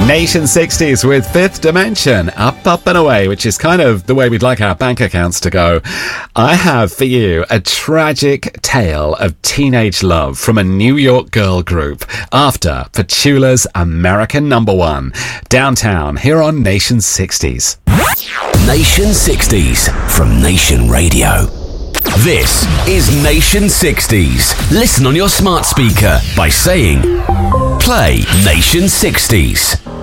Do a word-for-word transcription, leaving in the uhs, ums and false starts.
Nation sixties with Fifth Dimension, Up, Up and Away, which is kind of the way we'd like our bank accounts to go. I have for you a tragic tale of teenage love from a New York girl group after Petula's American Number One. Downtown, here on Nation sixties. Nation sixties from Nation Radio. This is Nation sixties. Listen on your smart speaker by saying, play Nation sixties.